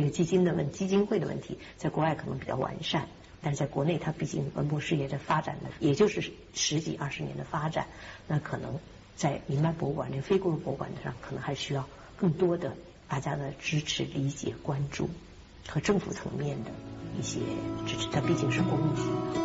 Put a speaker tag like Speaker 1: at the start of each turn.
Speaker 1: 个基金会的问题，在国外可能比较完善，但是在国内它毕竟文博事业的发展呢，也就是10几20年的发展，那可能在民办博物馆这个非公有博物馆上，可能还需要更多的大家的支持、理解、关注和政府层面的一些支持，它毕竟是公益性的。